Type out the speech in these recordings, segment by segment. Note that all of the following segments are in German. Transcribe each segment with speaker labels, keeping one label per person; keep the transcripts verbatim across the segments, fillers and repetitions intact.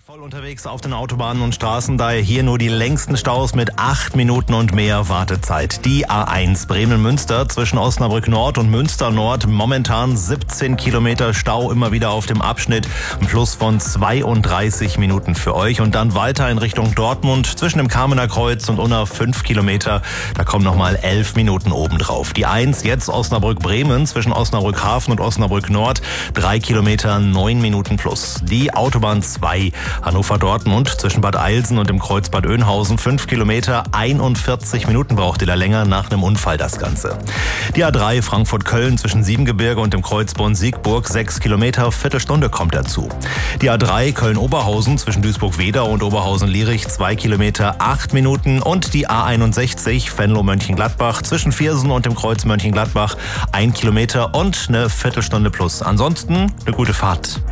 Speaker 1: Voll unterwegs auf den Autobahnen und Straßen, daher hier nur die längsten Staus mit acht Minuten und mehr Wartezeit. Die A eins Bremen-Münster zwischen Osnabrück Nord und Münster Nord, momentan siebzehn Kilometer Stau immer wieder auf dem Abschnitt, ein Plus von zweiunddreißig Minuten für euch. Und dann weiter in Richtung Dortmund zwischen dem Kamener Kreuz und Unna fünf Kilometer, da kommen nochmal elf Minuten obendrauf. Die eins jetzt Osnabrück-Bremen zwischen Osnabrück Hafen und Osnabrück Nord, drei Kilometer, neun Minuten plus. Die Autobahn zwei Hannover-Dortmund zwischen Bad Eilsen und dem Kreuz Bad Oeynhausen, fünf Kilometer, einundvierzig Minuten braucht ihr da länger, nach einem Unfall das Ganze. Die A drei Frankfurt-Köln zwischen Siebengebirge und dem Kreuz Bonn-Siegburg, sechs Kilometer, Viertelstunde kommt dazu. Die A drei Köln-Oberhausen zwischen Duisburg-Wedau und Oberhausen-Lierich, zwei Kilometer, acht Minuten. Und die A einundsechzig Venlo-Mönchengladbach zwischen Viersen und dem Kreuz Mönchengladbach, ein Kilometer und eine Viertelstunde plus. Ansonsten eine gute Fahrt.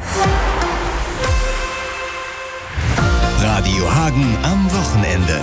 Speaker 2: Radio Hagen am Wochenende.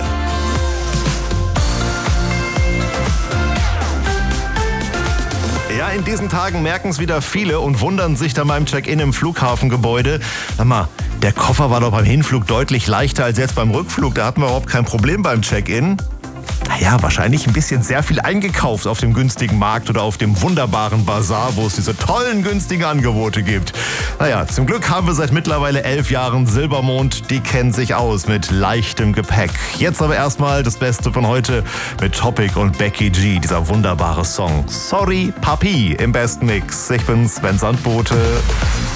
Speaker 1: Ja, in diesen Tagen merken es wieder viele und wundern sich dann beim Check-in im Flughafengebäude. Sag mal, der Koffer war doch beim Hinflug deutlich leichter als jetzt beim Rückflug. Da hatten wir überhaupt kein Problem beim Check-in. Naja, wahrscheinlich ein bisschen sehr viel eingekauft auf dem günstigen Markt oder auf dem wunderbaren Bazar, wo es diese tollen, günstigen Angebote gibt. Naja, zum Glück haben wir seit mittlerweile elf Jahren Silbermond. Die kennen sich aus mit leichtem Gepäck. Jetzt aber erstmal das Beste von heute mit Topic und Becky G, dieser wunderbare Song. Sorry, Papi im besten Mix. Ich bin Sven Sandbote.